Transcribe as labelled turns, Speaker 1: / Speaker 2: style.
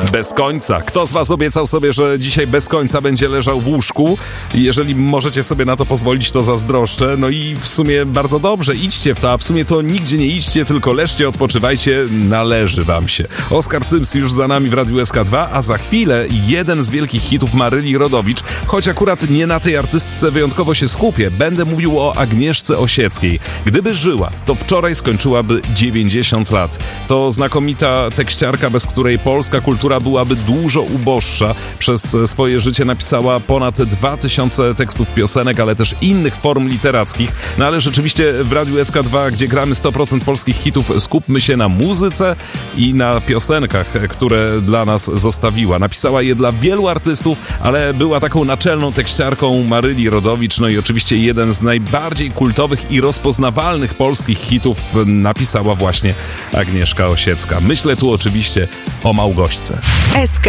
Speaker 1: Bez końca. Kto z was obiecał sobie, że dzisiaj bez końca będzie leżał w łóżku? Jeżeli możecie sobie na to pozwolić, to zazdroszczę. No i w sumie bardzo dobrze, idźcie w to, a w sumie to nigdzie nie idźcie, tylko leżcie, odpoczywajcie, należy wam się. Oskar Cyms już za nami w Radiu SK2, a za chwilę jeden z wielkich hitów Maryli Rodowicz, choć akurat nie na tej artystce wyjątkowo się skupię. Będę mówił o Agnieszce Osieckiej. Gdyby żyła, to wczoraj skończyłaby 90 lat. To znakomita tekściarka, bez której polska kultura byłaby dużo uboższa. Przez swoje życie napisała ponad 2000 tekstów piosenek, ale też innych form literackich. No ale rzeczywiście w Radiu SK2, gdzie gramy 100% polskich hitów, skupmy się na muzyce i na piosenkach, które dla nas zostawiła. Napisała je dla wielu artystów, ale była taką naczelną tekściarką Maryli Rodowicz. No i oczywiście jeden z najbardziej kultowych i rozpoznawalnych polskich hitów napisała właśnie Agnieszka Osiecka. Myślę tu oczywiście o Małgośce.
Speaker 2: SK